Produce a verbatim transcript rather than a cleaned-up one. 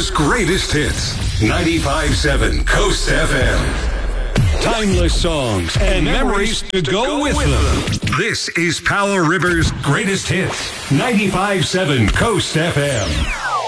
Rivers' greatest hits. ninety-five point seven Coast F M. Timeless songs and memories to go with them. This is Powell Rivers' greatest hits. ninety-five point seven Coast F M.